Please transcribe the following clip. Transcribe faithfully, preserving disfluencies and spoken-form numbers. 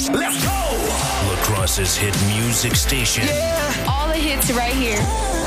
Let's go! La Crosse's hit music station. Yeah. All the hits right here.